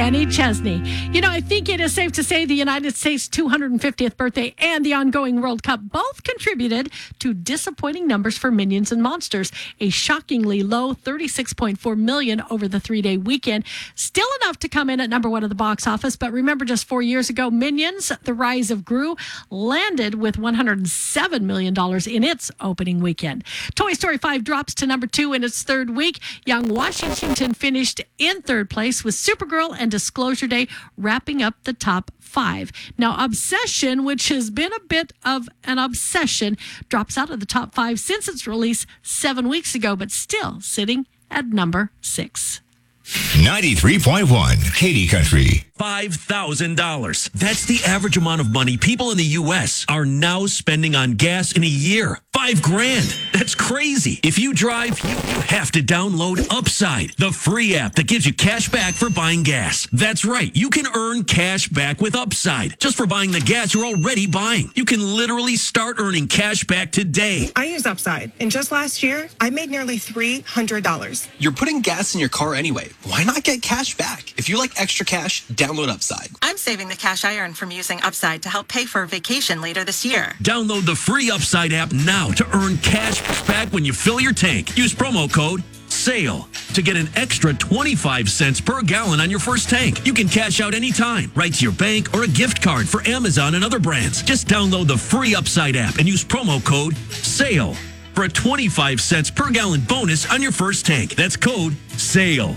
Kenny Chesney. You know, I think it is safe to say the United States' 250th birthday and the ongoing World Cup both contributed to disappointing numbers for Minions and Monsters. A shockingly low 36.4 million over the 3-day weekend. Still enough to come in at number one of the box office. But remember, just 4 years ago, Minions, The Rise of Gru, landed with $107 million in its opening weekend. Toy Story 5 drops to number 2 in its third week. Young Washington finished in third place with Supergirl and Disclosure Day wrapping up the top 5. Now, Obsession, which has been a bit of an obsession, drops out of the top 5 since its release 7 weeks ago, but still sitting at number 6. 93.1 Katy Country. $5,000. That's the average amount of money people in the U.S. are now spending on gas in a year. $5,000. That's crazy. If you drive, you have to download Upside, the free app that gives you cash back for buying gas. That's right. You can earn cash back with Upside just for buying the gas you're already buying. You can literally start earning cash back today. I use Upside, and just last year, I made nearly $300. You're putting gas in your car anyway. Why not get cash back? If you like extra cash, download Upside. I'm saving the cash I earn from using Upside to help pay for a vacation later this year. Download the free Upside app now to earn cash back when you fill your tank. Use promo code SALE to get an extra 25 cents per gallon on your first tank. You can cash out anytime, right to your bank or a gift card for Amazon and other brands. Just download the free Upside app and use promo code SALE for a 25 cents per gallon bonus on your first tank. That's code SALE.